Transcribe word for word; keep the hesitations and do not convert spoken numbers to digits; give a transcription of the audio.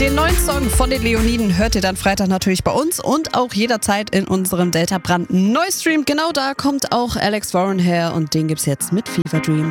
Den neuen Song von den Leoniden hört ihr dann Freitag natürlich bei uns und auch jederzeit in unserem Delta brandneuen Stream. Genau da kommt auch Alex Warren her und den gibt's jetzt mit Fever Dream.